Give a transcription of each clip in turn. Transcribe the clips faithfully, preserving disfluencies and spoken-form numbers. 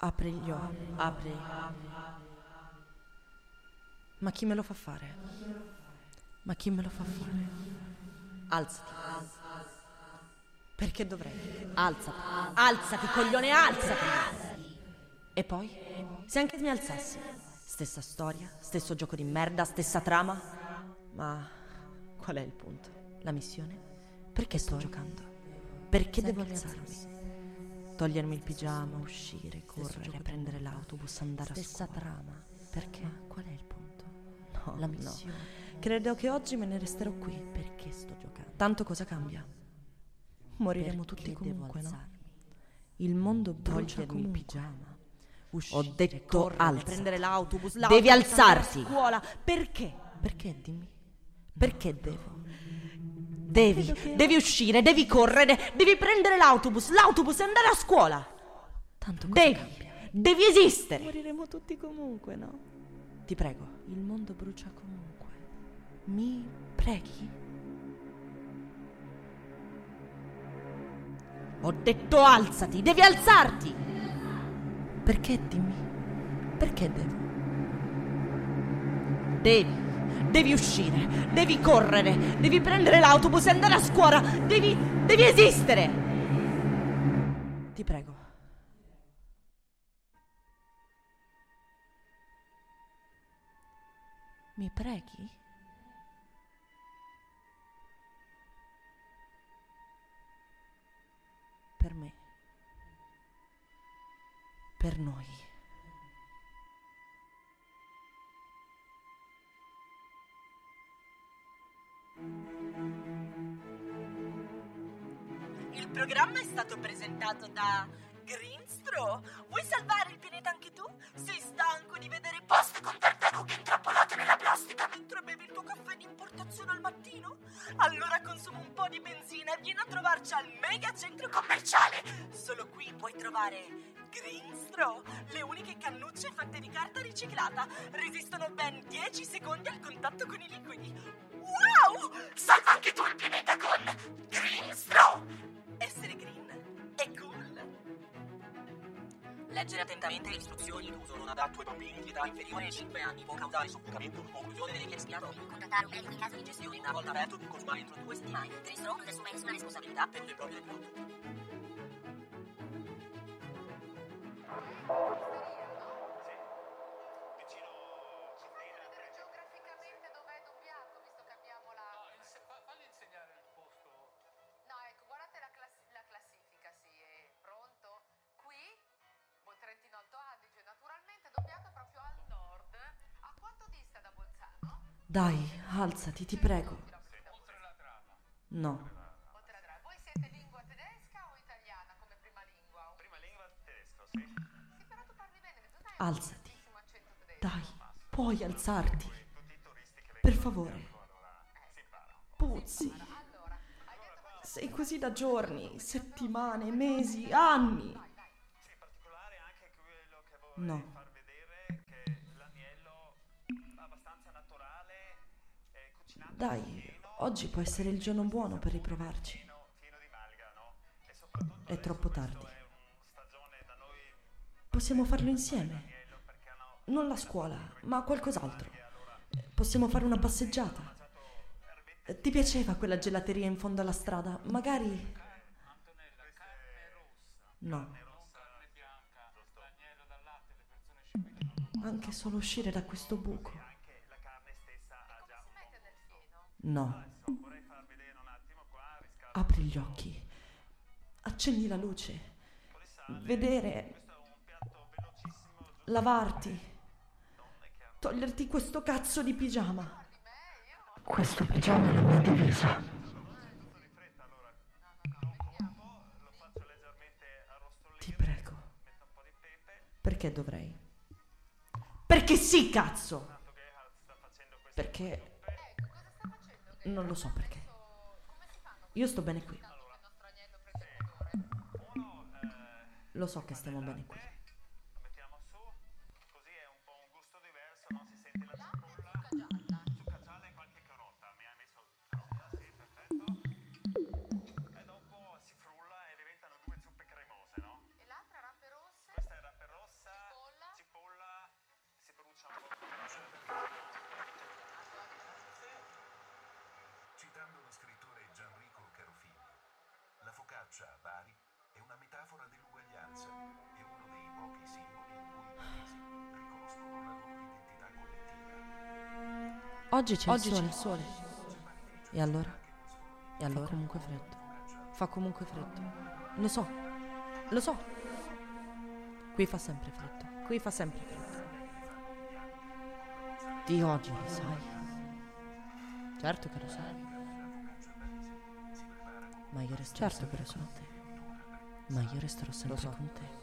Apri gli occhi, apri. Ma chi me lo fa fare? Ma chi me lo fa fare? Alzati. Perché dovrei? Alzati. Alzati, coglione, alzati. E poi? Se anche mi alzassi. Stessa storia, stesso gioco di merda, stessa trama. Ma qual è il punto? La missione? Perché sto giocando? Perché devo alzarmi? Togliermi il pigiama, uscire, correre, prendere l'autobus, andare a scuola. Stessa trama. Perché? Ma qual è il punto? No, la missione. No. Credo che oggi me ne resterò qui. Perché sto giocando? Tanto cosa cambia? Moriremo perché tutti comunque, no? Il mondo brucia comunque. Il pigiama. Uscire, ho detto alza. Prendere l'autobus, l'autobus, devi alzarti. A scuola. Perché? Perché, dimmi? Perché no, devo? Devi, devi uscire, devi correre, devi prendere l'autobus, l'autobus e andare a scuola. Tanto cosa devi, cambia? Devi esistere. Moriremo tutti comunque, no? Ti prego, il mondo brucia comunque. Mi preghi? Ho detto alzati, devi alzarti. Perché, dimmi? Perché devo? Devi. Devi uscire, devi correre, devi prendere l'autobus e andare a scuola, devi, devi esistere. Ti prego. Mi preghi? Per me. Per noi. Il programma è stato presentato da Greenstro. Vuoi salvare il pianeta anche tu? Sei stanco di vedere post con tartarughe intrappolate nella plastica mentre bevi il tuo caffè di importazione al mattino? Allora consuma un po' di benzina e vieni a trovarci al mega centro commerciale. Solo qui puoi trovare Greenstro, le uniche cannucce fatte di carta riciclata. Resistono ben dieci secondi al contatto con i liquidi. Wow! Salva anche tu il pianeta con Greenstro! Essere green è cool. Leggere attentamente le istruzioni d'uso non adatto ai bambini di età inferiore ai cinque anni può causare soffocamento. Conclusione delle respiratorie. Contattare un medico in caso di gestione. Una volta aperto, tu consuma entro due settimane. Greenstro non assume nessuna responsabilità per le proprie prodotto. Dai, alzati, ti prego. No. Voi siete lingua tedesca o italiana come prima lingua? Prima lingua tedesco, sì. Sì, però tu parli bene, tu hai Alzati. un bellissimo accento tedesco. Dai, puoi alzarti. Per favore. Puzzi. Sei così da giorni, settimane, mesi, anni. Sì, in particolare anche quello che vorrei No. far vedere che l'agnello abbastanza naturale è cucinato Dai, pieno, oggi può essere il giorno buono per riprovarci. pieno, pieno di malga, no? E soprattutto È troppo adesso tardi. questo è una stagione da noi Possiamo farlo insieme. l'agnello perché hanno Non la scuola, ma qualcos'altro. Possiamo fare una passeggiata. Ti piaceva quella gelateria in fondo alla strada? Magari... Antonella, carne rossa, No, non carne bianca, l'agnello dal latte, le persone ci mettono. anche solo uscire da questo buco. anche la carne stessa ha già un Mette nel fieno. No, po'. Vorrei far vedere un attimo qua, riscaldo apri gli occhi. Accendi la luce. Vedere, questo è un piatto velocissimo, giusto? lavarti, toglierti questo cazzo di pigiama. Questo pigiama è la mia divisa. Tutto di fretta, allora non cuoco, lo faccio leggermente arrostolire, Ti prego. metto un po' di pepe. Perché dovrei? Perché sì, cazzo! Tanto Gerhard sta facendo queste Perché... Ecco, cosa sta facendo? non lo so perché. Come si fanno Io sto bene qui. il nostro agnello presentatore? uno, eh, Lo so che stiamo bene qui. lo mettiamo su, così è un po' un gusto diverso, non si sente la cipolla. Zucca gialla. Zucca gialla e qualche carota, mi ha messo carota, sì, perfetto. E dopo si frulla e diventano due zuppe cremose, no? E l'altra rape rosse? Questa è rape rossa. Oggi c'è Oggi il sole. C'è il sole. E allora? E allora? Fa comunque freddo. Fa comunque freddo. Lo so. Lo so. Qui fa sempre freddo. Qui fa sempre freddo. Di oggi lo sai. Certo che lo sai. Ma io resterò certo sempre con te. Ma io resterò sempre so. con te.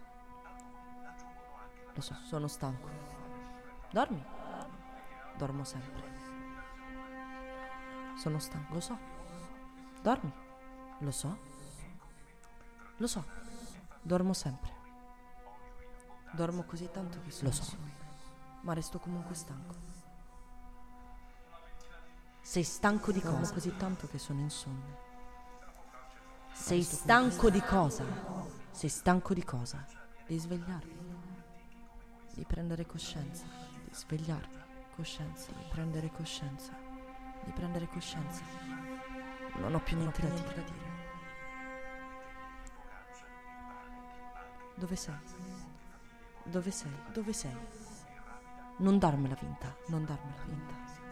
Lo so, sono stanco. Dormi. Dormo sempre. Sono stanco, lo so. Dormi. Lo so. Lo so. Dormo sempre. Dormo così tanto che sono. Lo so. Ma resto comunque stanco. Sei stanco di cosa? Dormo così tanto che sono insonne. Sei stanco di cosa? Sei stanco di cosa? Di svegliarmi. Di prendere coscienza. Di svegliarmi. Coscienza. Di prendere coscienza. Di prendere coscienza. Non ho più niente, da, niente dire. da dire. Dove sei? Dove sei? Dove sei? Non darmela vinta. Non darmela vinta.